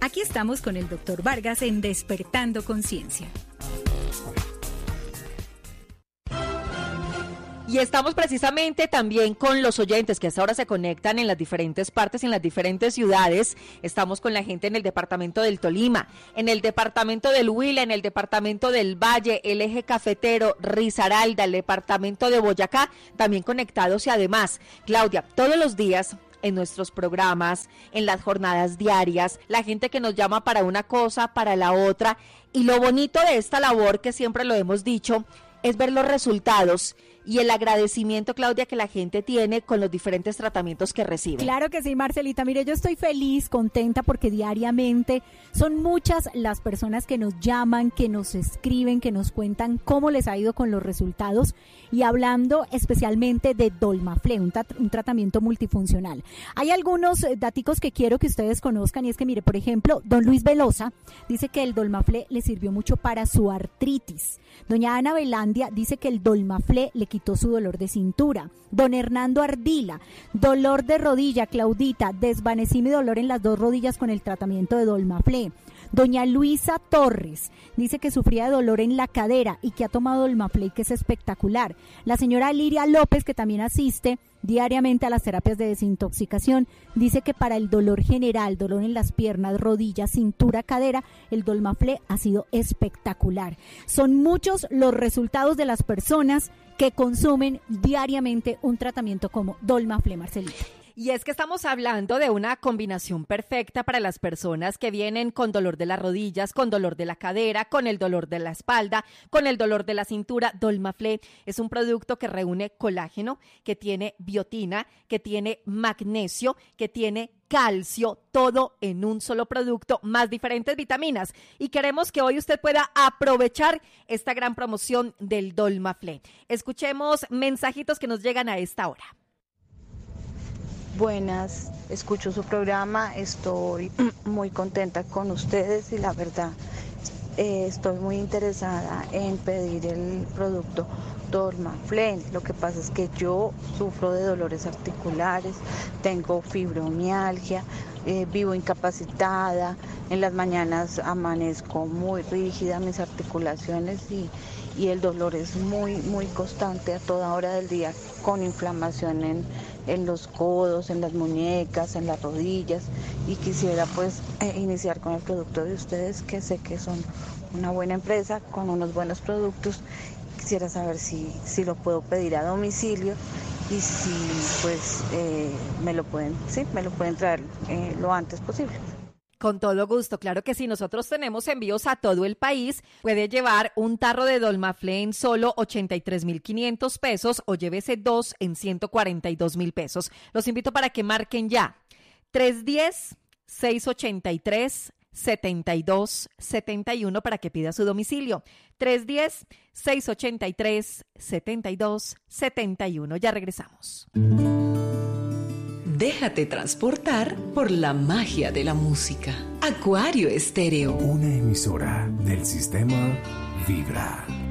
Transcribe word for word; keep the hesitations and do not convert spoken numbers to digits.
Aquí estamos con el doctor Vargas en Despertando Conciencia. Y estamos precisamente también con los oyentes que hasta ahora se conectan en las diferentes partes, en las diferentes ciudades. Estamos con la gente en el departamento del Tolima, en el departamento del Huila, en el departamento del Valle, el eje cafetero, Risaralda, el departamento de Boyacá, también conectados. Y además, Claudia, todos los días en nuestros programas, en las jornadas diarias, la gente que nos llama para una cosa, para la otra. Y lo bonito de esta labor, que siempre lo hemos dicho, es ver los resultados y el agradecimiento, Claudia, que la gente tiene con los diferentes tratamientos que recibe. Claro que sí, Marcelita. Mire, yo estoy feliz, contenta, porque diariamente son muchas las personas que nos llaman, que nos escriben, que nos cuentan cómo les ha ido con los resultados, y hablando especialmente de Dolmaflé, un, tra- un tratamiento multifuncional. Hay algunos eh, daticos que quiero que ustedes conozcan, y es que, mire, por ejemplo, don Luis Velosa dice que el Dolmaflé le sirvió mucho para su artritis. Doña Ana Velandia dice que el Dolmaflé le quitó su dolor de cintura. Don Hernando Ardila, dolor de rodilla, Claudita, desvanecí mi dolor en las dos rodillas con el tratamiento de Dolmaflé. Doña Luisa Torres dice que sufría de dolor en la cadera y que ha tomado Dolmaflé, que es espectacular. La señora Liria López, que también asiste diariamente a las terapias de desintoxicación, dice que para el dolor general, dolor en las piernas, rodillas, cintura, cadera, el Dolmaflé ha sido espectacular. Son muchos los resultados de las personas que consumen diariamente un tratamiento como Dolmaflé, Marcelita. Y es que estamos hablando de una combinación perfecta para las personas que vienen con dolor de las rodillas, con dolor de la cadera, con el dolor de la espalda, con el dolor de la cintura. Dolmaflé es un producto que reúne colágeno, que tiene biotina, que tiene magnesio, que tiene calcio, todo en un solo producto, más diferentes vitaminas. Y queremos que hoy usted pueda aprovechar esta gran promoción del Dolmaflé. Escuchemos mensajitos que nos llegan a esta hora. Buenas, escucho su programa, estoy muy contenta con ustedes y la verdad eh, estoy muy interesada en pedir el producto Dolmaflé. Lo que pasa es que yo sufro de dolores articulares, tengo fibromialgia, eh, vivo incapacitada, en las mañanas amanezco muy rígida mis articulaciones y, y el dolor es muy, muy constante a toda hora del día, con inflamación en en los codos, en las muñecas, en las rodillas, y quisiera pues eh, iniciar con el producto de ustedes, que sé que son una buena empresa con unos buenos productos. Quisiera saber si, si lo puedo pedir a domicilio y si pues eh, me lo pueden, sí, me lo pueden traer eh, lo antes posible. Con todo gusto, claro que sí, nosotros tenemos envíos a todo el país. Puede llevar un tarro de Dolmaflé en solo ochenta y tres mil quinientos pesos o llévese dos en ciento cuarenta y dos mil pesos. Los invito para que marquen ya tres uno cero, seis ocho tres, siete dos siete uno para que pida su domicilio. tres uno cero, seis ocho tres, siete dos siete uno. Ya regresamos. Déjate transportar por la magia de la música. Acuario Estéreo. Una emisora del sistema Vibra.